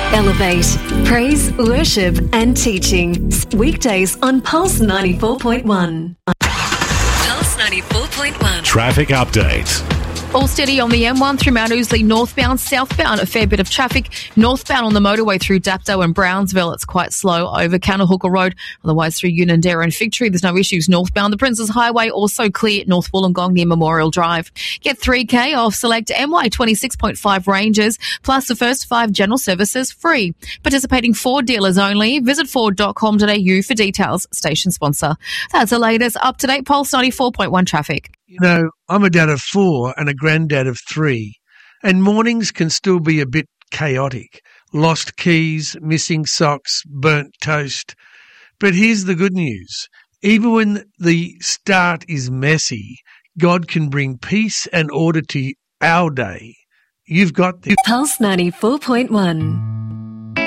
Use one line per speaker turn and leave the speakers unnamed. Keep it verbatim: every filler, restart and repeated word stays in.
Elevate, praise, worship and teaching. Weekdays on Pulse ninety-four point one. Pulse ninety-four point one.
Traffic update.
All steady on the M one through Mount Ousley northbound, southbound, a fair bit of traffic. Northbound on the motorway through Dapto and Brownsville, it's quite slow over Counterhooker Road. Otherwise through Unanderra and Fig Tree, there's no issues northbound. The Princes Highway also clear at North Wollongong near Memorial Drive. Get three K off select M Y twenty-six point five ranges, plus the first five general services free. Participating Ford dealers only. Visit ford dot com dot a u for details. Station sponsor. That's the latest up-to-date Pulse ninety-four point one traffic.
You know, I'm a dad of four and a granddad of three, and mornings can still be a bit chaotic. Lost keys, missing socks, burnt toast. But here's the good news. Even when the start is messy, God can bring peace and order to our day. You've got this.
Pulse ninety-four point one.